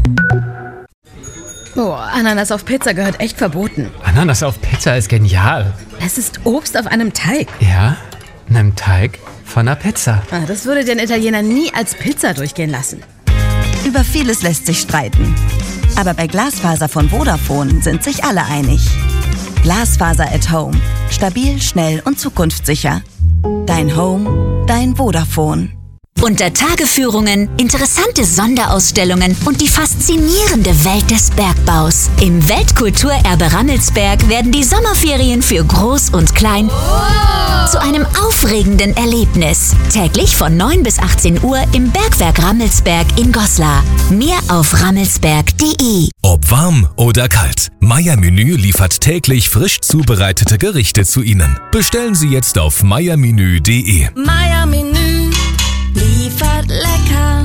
Oh, Ananas auf Pizza gehört echt verboten. Ananas auf Pizza ist genial. Es ist Obst auf einem Teig. Ja, einem Teig von einer Pizza. Das würde den Italiener nie als Pizza durchgehen lassen. Über vieles lässt sich streiten. Aber bei Glasfaser von Vodafone sind sich alle einig. Glasfaser at Home. Stabil, schnell und zukunftssicher. Dein Home, dein Vodafone. Unter Tageführungen, interessante Sonderausstellungen und die faszinierende Welt des Bergbaus. Im Weltkulturerbe Rammelsberg werden die Sommerferien für Groß und Klein zu einem aufregenden Erlebnis. Täglich von 9 bis 18 Uhr im Bergwerk Rammelsberg in Goslar. Mehr auf rammelsberg.de. Ob warm oder kalt, Meier-Menü liefert täglich frisch zubereitete Gerichte zu Ihnen. Bestellen Sie jetzt auf meiermenü.de. Meier-Menü liefert lecker.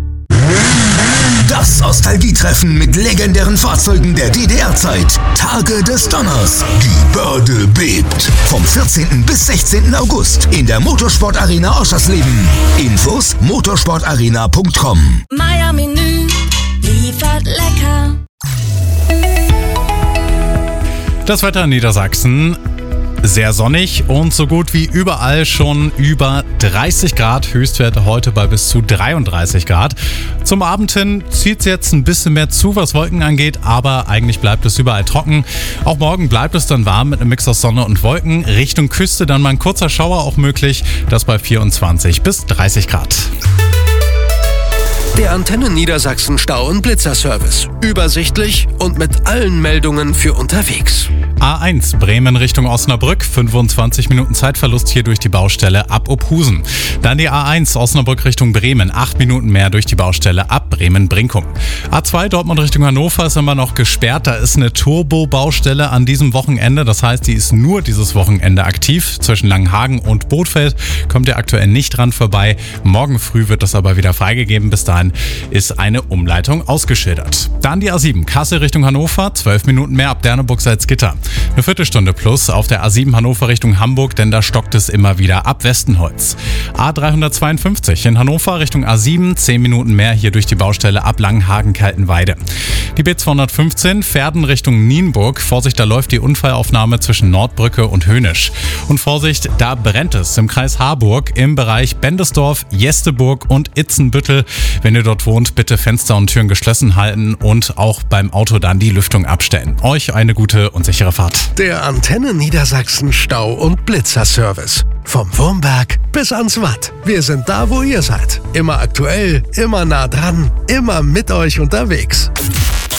Das Nostalgietreffen mit legendären Fahrzeugen der DDR-Zeit. Tage des Donners. Die Börde bebt. Vom 14. bis 16. August in der Motorsportarena Oschersleben. Infos motorsportarena.com. Meier-Menü liefert lecker. Das Wetter in Niedersachsen. Sehr sonnig und so gut wie überall schon über 30 Grad. Höchstwerte heute bei bis zu 33 Grad. Zum Abend hin zieht es jetzt ein bisschen mehr zu, was Wolken angeht, aber eigentlich bleibt es überall trocken. Auch morgen bleibt es dann warm mit einem Mix aus Sonne und Wolken. Richtung Küste dann mal ein kurzer Schauer auch möglich. Das bei 24 bis 30 Grad. Der Antenne Niedersachsen Stau- und Blitzerservice. Übersichtlich und mit allen Meldungen für unterwegs. A1 Bremen Richtung Osnabrück, 25 Minuten Zeitverlust hier durch die Baustelle ab Ophusen. Dann die A1 Osnabrück Richtung Bremen, 8 Minuten mehr durch die Baustelle ab Bremen-Brinkum. A2 Dortmund Richtung Hannover ist immer noch gesperrt, da ist eine Turbo-Baustelle an diesem Wochenende, das heißt, die ist nur dieses Wochenende aktiv. Zwischen Langenhagen und Bothfeld kommt ihr aktuell nicht dran vorbei. Morgen früh wird das aber wieder freigegeben, bis dahin ist eine Umleitung ausgeschildert. Dann die A7 Kassel Richtung Hannover, 12 Minuten mehr ab Derneburg-Salzgitter. Eine Viertelstunde plus auf der A7 Hannover Richtung Hamburg, denn da stockt es immer wieder ab Westenholz. A352 in Hannover Richtung A7, 10 Minuten mehr hier durch die Baustelle ab Langenhagen-Kaltenweide. Die B215 Verden Richtung Nienburg. Vorsicht, da läuft die Unfallaufnahme zwischen Nordbrücke und Hönisch. Und Vorsicht, da brennt es im Kreis Harburg im Bereich Bendesdorf, Jesteburg und Itzenbüttel. Wenn ihr dort wohnt, bitte Fenster und Türen geschlossen halten und auch beim Auto dann die Lüftung abstellen. Euch eine gute und sichere Fahrt. Der Antenne Niedersachsen Stau- und Blitzerservice. Vom Wurmberg bis ans Watt. Wir sind da, wo ihr seid. Immer aktuell, immer nah dran, immer mit euch unterwegs.